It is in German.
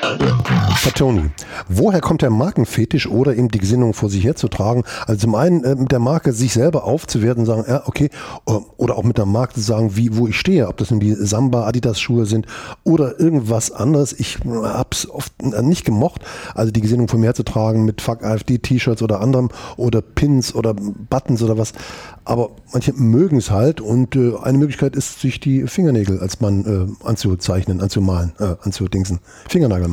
Herr Tony, woher kommt der Markenfetisch oder eben die Gesinnung vor sich herzutragen? Also zum einen mit der Marke sich selber aufzuwerten und sagen, ja, okay, oder auch mit der Marke zu sagen, wo ich stehe, ob das nun die Samba, Adidas Schuhe sind oder irgendwas anderes. Ich habe es oft nicht gemocht, also die Gesinnung vor mir herzutragen mit Fuck AfD T-Shirts oder anderem oder Pins oder Buttons oder was. Aber manche mögen es halt und eine Möglichkeit ist, sich die Fingernägel als Mann anzuzeichnen, anzumalen, anzudingsen. Fingernagel